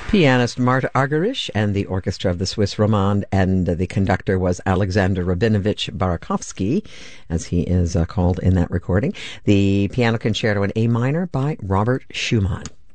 Pianist Marta Argerich and the orchestra of the Swiss Romande, and the conductor was Alexander Rabinovich Barakovsky, as he is called in that recording. The piano concerto in A minor by Robert Schumann.